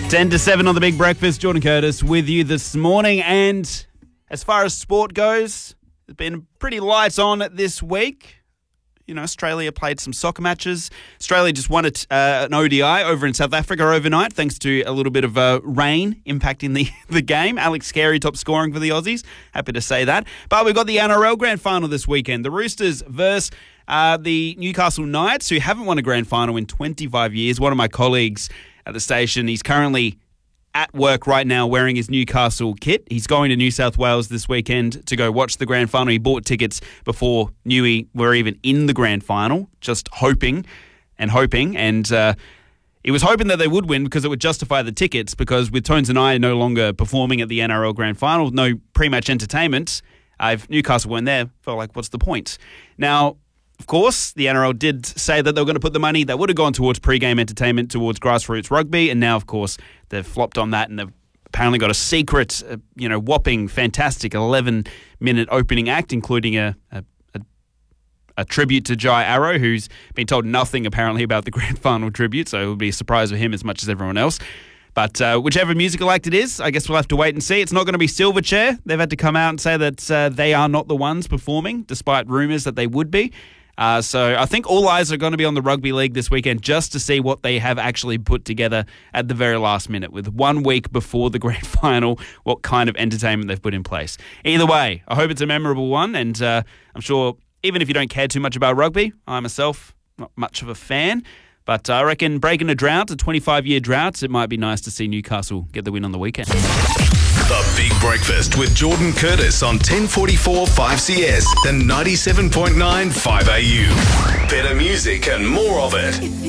10 to 7 on the Big Breakfast. Jordan Curtis with you this morning. And as far as sport goes, it's been pretty light on this week. You know, Australia played some soccer matches. Australia just won an ODI over in South Africa overnight, thanks to a little bit of rain impacting the game. Alex Carey top scoring for the Aussies. Happy to say that. But we've got the NRL Grand Final this weekend. The Roosters versus the Newcastle Knights, who haven't won a Grand Final in 25 years. One of my colleagues at the station, he's currently at work right now wearing his Newcastle kit. He's going to New South Wales this weekend to go watch the Grand Final. He bought tickets before Newey were even in the Grand Final, just hoping. And he was hoping that they would win because it would justify the tickets, because with Tones and I no longer performing at the NRL Grand Final, no pre-match entertainment, if Newcastle weren't there, felt like, what's the point? Now, of course, the NRL did say that they were going to put the money that would have gone towards pre-game entertainment towards grassroots rugby, and now, of course, they've flopped on that, and they've apparently got a secret, whopping, fantastic 11-minute opening act, including a tribute to Jai Arrow, who's been told nothing, apparently, about the Grand Final tribute, so it would be a surprise for him as much as everyone else. But whichever musical act it is, I guess we'll have to wait and see. It's not going to be Silverchair. They've had to come out and say that they are not the ones performing, despite rumours that they would be. So I think all eyes are going to be on the rugby league this weekend just to see what they have actually put together at the very last minute, with 1 week before the Grand Final, what kind of entertainment they've put in place. Either way, I hope it's a memorable one, and I'm sure even if you don't care too much about rugby, I myself, not much of a fan, but I reckon breaking a 25-year drought, it might be nice to see Newcastle get the win on the weekend. The Big Breakfast with Jordan Curtis on 1044 5CS and 97.9 5AU. Better music and more of it.